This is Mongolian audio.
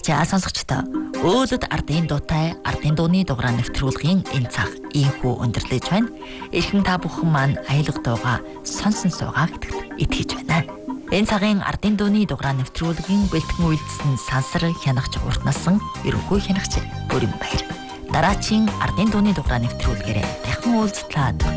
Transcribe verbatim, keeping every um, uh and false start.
За сонсогчдоо өөлөд ардын дуутай ардын дууны дугаараа нэвтрүүлгийн энэ цаг ийхүү өндөрлөж байна. Эрхэм та бүхэн маань аяйлаг дууга сонсон суугаа гэдэгт итгэж байна. Энэ цагийн ардын дууны дугаараа нэвтрүүлгийн бэлтгэн үйлдэлсэн сансар хянагч урт насан ерөнхий хянагч Бүрэн Баяр. Дараачийн ардын дууны дугаараа нэвтрүүлгээрээ дахин уулзлаа.